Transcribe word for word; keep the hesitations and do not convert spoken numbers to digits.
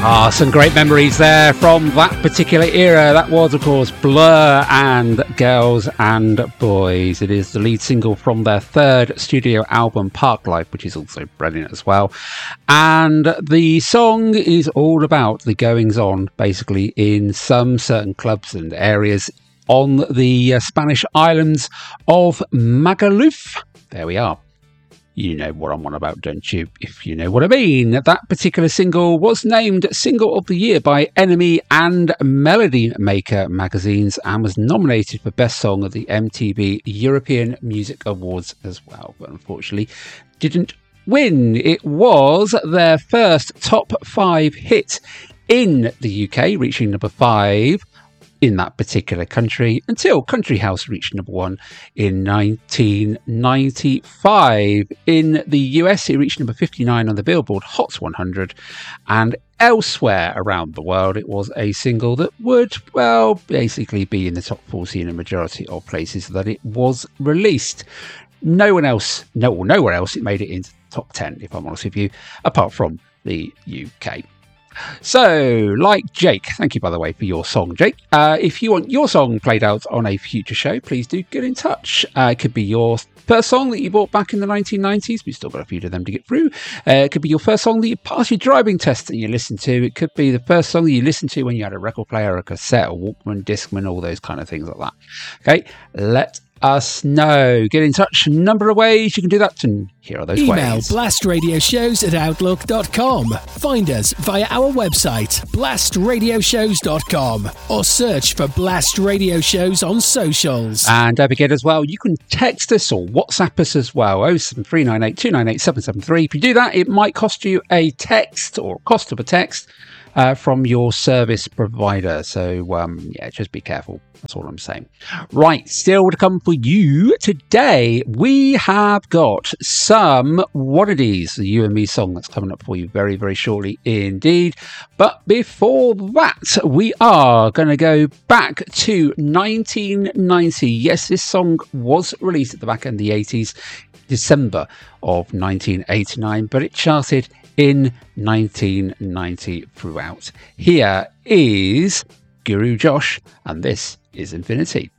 Ah, some great memories there from that particular era. That was, of course, Blur and Girls and Boys. It is the lead single from their third studio album, Parklife, which is also brilliant as well. And the song is all about the goings-on, basically, in some certain clubs and areas on the uh, Spanish islands of Magaluf. There we are. You know what I'm on about, don't you? If you know what I mean. That particular single was named Single of the Year by Enemy and Melody Maker magazines and was nominated for Best Song at the M T V European Music Awards as well, but unfortunately didn't win. It was their first top five hit in the U K, reaching number five in that particular country until Country House reached number one in nineteen ninety-five. In the U S, it reached number fifty-nine on the Billboard Hot one hundred, and elsewhere around the world, it was a single that would, well, basically be in the top forty in a majority of places that it was released. No one else, no, nowhere else, it made it into the top ten, if I'm honest with you, apart from the U K. So, like Jake, thank you, by the way, for your song, Jake. Uh, if you want your song played out on a future show, please do get in touch. Uh, it could be your first song that you bought back in the nineteen nineties. We've still got a few of them to get through. Uh, it could be your first song that you passed your driving test and you listened to. It could be the first song that you listened to when you had a record player, a cassette, a Walkman, Discman, all those kind of things like that. Okay, let us know. Get in touch. Number of ways you can do that, and here are those Email ways. blastradioshows at outlook dot com. Find us via our website, blast radio shows dot com, or search for Blast Radio Shows on socials. And don't forget as well, you can text us or WhatsApp us as well, oh seven three nine eight two nine eight seven seven three. If you do that, it might cost you a text or cost of a text uh, from your service provider. So, um, yeah, just be careful. That's all I'm saying. Right, still to come for you today, we have got some What It Is, the You and Me song that's coming up for you very, very shortly indeed. But before that, we are going to go back to nineteen ninety. Yes, this song was released at the back end of the eighties, December of nineteen eighty-nine, but it charted in nineteen ninety throughout. Here is Guru Josh, and this is Infinity.